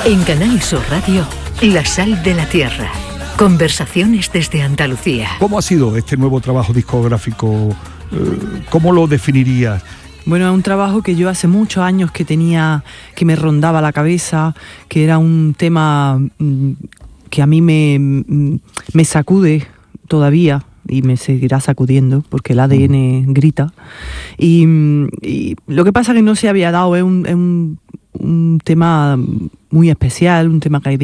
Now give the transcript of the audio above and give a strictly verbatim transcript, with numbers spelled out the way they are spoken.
En Canal Sur Radio, La Sal de la Tierra. Conversaciones desde Andalucía. ¿Cómo ha sido este nuevo trabajo discográfico? ¿Cómo lo definirías? Bueno, es un trabajo que yo hace muchos años que tenía, que me rondaba la cabeza, que era un tema que a mí me, me sacude todavía y me seguirá sacudiendo porque el A D N grita. Y, y lo que pasa es que no se había dado, es un, es un, un tema muy especial, un tema que hay